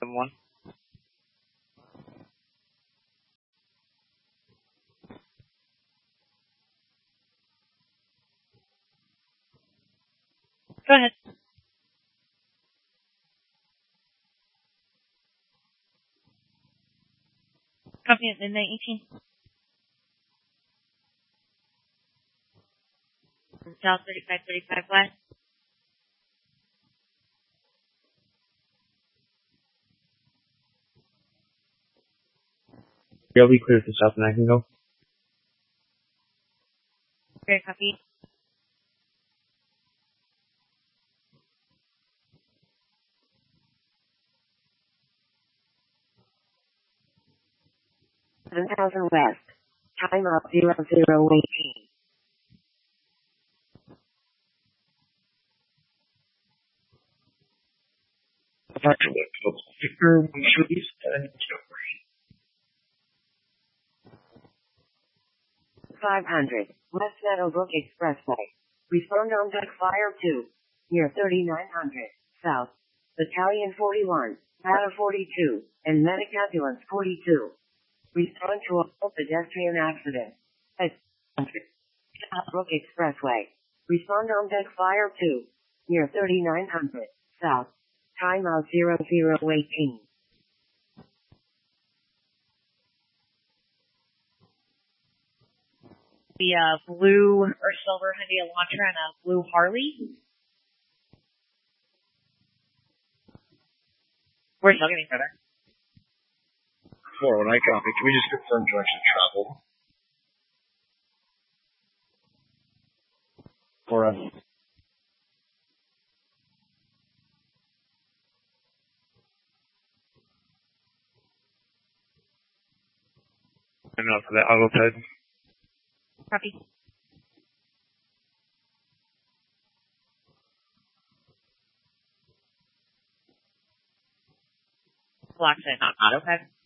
1. Go ahead. Copy at midnight 18. South 3535 west. You'll be clear to south and I can go. Okay, copy. west. Time up 0018. Victor, we should be 7 500, West Meadowbrook Expressway. Respond on deck fire 2, near 3900, south. Battalion 41, Ladder 42, and Medic Ambulance 42. Respond to a pedestrian accident at Meadowbrook Expressway. Respond on deck fire 2, near 3900, south. Time out 0018. The blue or silver Hyundai Elantra and a blue Harley. We're still getting further. 4 when I copy. Can we just confirm direction of travel? For us. Enough for the autoped. Copy. Block set, not autoped.